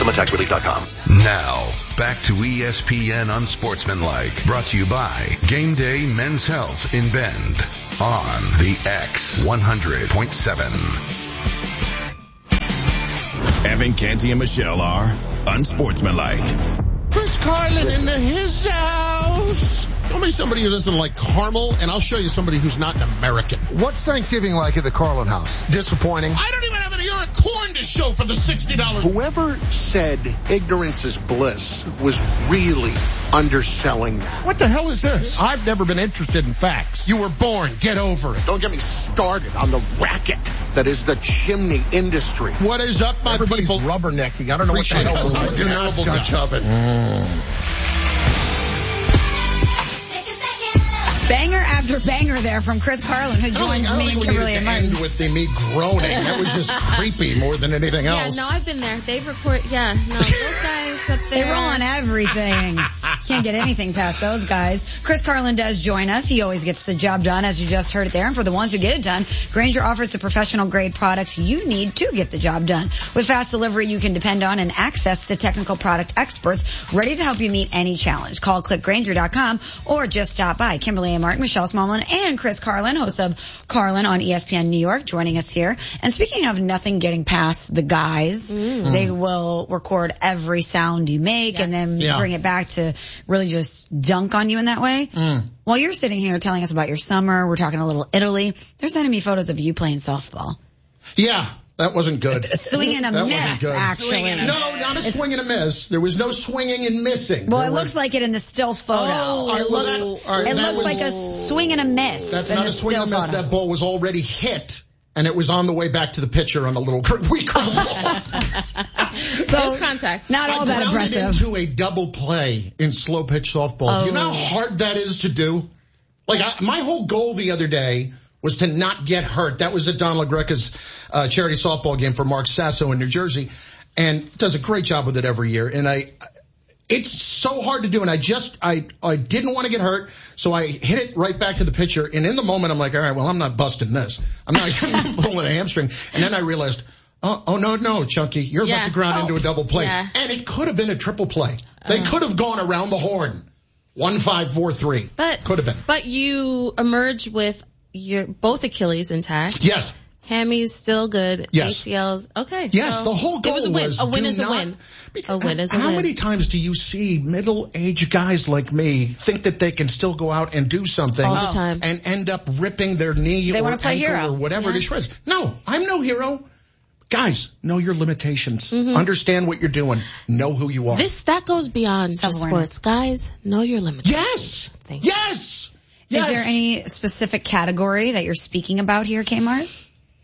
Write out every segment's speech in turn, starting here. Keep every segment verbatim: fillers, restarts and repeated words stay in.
Government tax relief dot com. Now, back to E S P N Unsportsmanlike. Brought to you by Game Day Men's Health in Bend on the X one hundred point seven. Evan, Canty, and Michelle are unsportsmanlike. Chris Carlin in the his house. Tell me somebody who doesn't like caramel, and I'll show you somebody who's not an American. What's Thanksgiving like at the Carlin house? Disappointing. I don't even have an ear of corn to show for the sixty dollars. Whoever said ignorance is bliss was really underselling that. What the hell is this? I've never been interested in facts. You were born. Get over it. Don't get me started on the racket that is the chimney industry. What is up, my Everybody's people? rubbernecking. I don't know what the hell Because we're I'm a doing. terrible Dutch oven. Banger after banger there from Chris Carlin, who I don't joins think, I don't me think and we Kimberly needed and to Martin. end with the me groaning. That was just creepy more than anything Yeah, else. no, I've been there. They've recorded, yeah, no, those guys up They there. roll on everything. Can't get anything past those guys. Chris Carlin does join us. He always gets the job done, as you just heard it there. And for the ones who get it done, Grainger offers the professional grade products you need to get the job done. With fast delivery you can depend on and access to technical product experts ready to help you meet any challenge. Call click grainger dot com or just stop by. Kimberly and Martin, Michelle Smallman, and Chris Carlin, host of Carlin on E S P N New York, joining us here. And speaking of nothing getting past the guys, mm. they will record every sound you make yes. and then yeah. bring it back to really just dunk on you in that way. Mm. While you're sitting here telling us about your summer, we're talking a little Italy, they're sending me photos of you playing softball. Yeah. That wasn't good. Swing and a that miss, actually. No, not a swing and a miss. There was no swinging and missing. Well, there it were... looks like it in the still photo. Oh, it looks, well, that, right, it looks was... like a swing and a miss. That's not a swing and a miss. Photo. That ball was already hit, and it was on the way back to the pitcher on a little weak curve ball. So there's contact. Not all I that impressive. I into a double play in slow pitch softball. Oh. Do you know how hard that is to do? Like, I, my whole goal the other day was to not get hurt. That was at Don LaGreca's uh, charity softball game for Mark Sasso in New Jersey, and does a great job with it every year. And I, it's so hard to do, and I just, I, I didn't want to get hurt, so I hit it right back to the pitcher. And in the moment, I'm like, all right, well, I'm not busting this. I'm not pulling a hamstring. And then I realized, oh, oh no, no, Chunky, you're yeah. about to ground oh. into a double play, yeah. and it could have been a triple play. They uh. could have gone around the horn, one five four three. But could have been. But you emerge with your both Achilles intact. Yes. Hammy's still good. Yes. A C Ls. Okay. Yes, so the whole goal it was a win. was a win do is not, a win. A win is a how win. How many times do you see middle-aged guys like me think that they can still go out and do something all the time and end up ripping their knee they or want to play ankle hero. or whatever yeah. it is shreds? No, I'm no hero. Guys, know your limitations. Mm-hmm. Understand what you're doing. Know who you are. This that goes beyond just sports. Guys, know your limitations. Yes. Thank you. Yes. Yes. Is there any specific category that you're speaking about here, Kmart?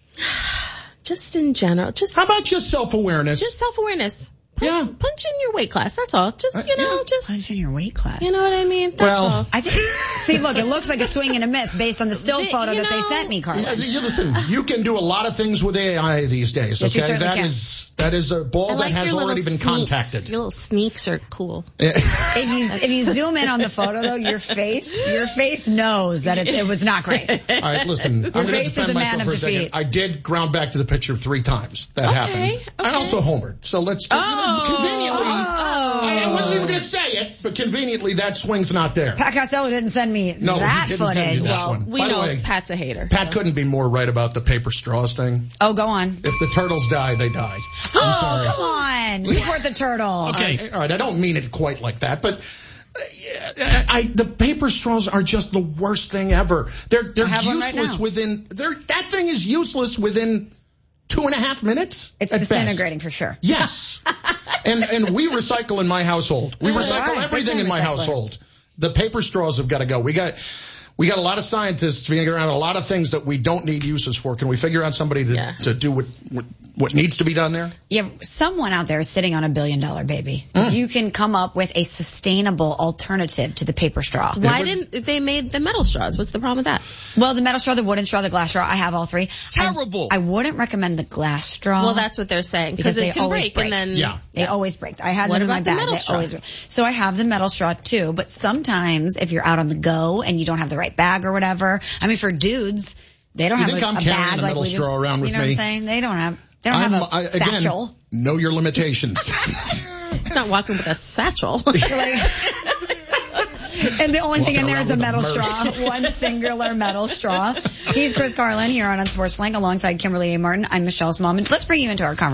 Just in general. Just how about just self-awareness? Just self-awareness. Punch, yeah. punch in your weight class. That's all. Just, you know, uh, yeah. just. Punch in your weight class. You know what I mean? That's well, all. I think, see, look, it looks like a swing and a miss based on the still the, photo that know, they sent me, Carlin. Yeah, you listen, you can do a lot of things with A I these days, yes, okay? That can. is, that is a ball I like that has your already been sneaks. contacted. Your little sneaks are cool. if you, if you zoom in on the photo though, your face, your face knows that it, it was not great. All right, listen, I'm going to face is defend a man myself of for a defeat. second. I did ground back to the pitcher three times. That Okay, happened. okay. I also homered. So let's, Oh. you know, conveniently, Oh. I, I wasn't even going to say it, but conveniently that swing's not there. Pat Costello didn't send me No, he that didn't footage. send you that Well, one. we By the know way, Pat's a hater. Pat so. couldn't be more right about the paper straws thing. Oh, go on. If the turtles die, they die. I'm Oh, sorry. come on. Support the turtle. Okay, all right, I don't mean it quite like that, but uh, I, I, the paper straws are just the worst thing ever. They're they're I have one right useless now. within. They're that thing is useless within two and a half minutes. It's at disintegrating best. for sure. Yes, and and we recycle in my household. We All recycle right, everything big in my time recycler. household. The paper straws have got to go. We got. We got a lot of scientists figuring out a lot of things that we don't need uses for. Can we figure out somebody to, Yeah. to do what, what what needs to be done there? Yeah, someone out there is sitting on a billion dollar baby. Mm. You can come up with a sustainable alternative to the paper straw. Why didn't they made the metal straws? What's the problem with that? Well, the metal straw, the wooden straw, the glass straw, I have all three. Terrible. I, I wouldn't recommend the glass straw. Well, that's what they're saying Because because they it can always break, break. and then Yeah. They always break. I had What them in my about the bag. metal They straw? always break. So I have the metal straw too, but sometimes if you're out on the go and you don't have the right bag or whatever, I mean, for dudes, they don't You have think a, I'm a carrying bag a like metal we do. straw around with You know me? what I'm saying? They don't have. They don't I'm, have a I, again, satchel. know your limitations. He's not walking with a satchel. And the only thing in Walking there around is a with a metal merce. straw. One singular metal straw. He's Chris Carlin here on Unsports Flank alongside Kimberly A. Martin. I'm Michelle's mom. And let's bring you into our conversation.